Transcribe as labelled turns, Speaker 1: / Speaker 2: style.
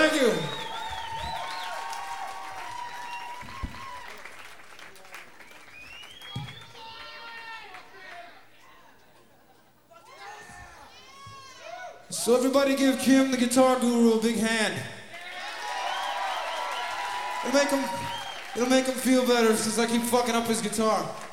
Speaker 1: Thank you. So everybody give Kim, the guitar guru, a big hand. It'll make him feel better since I keep fucking up his guitar.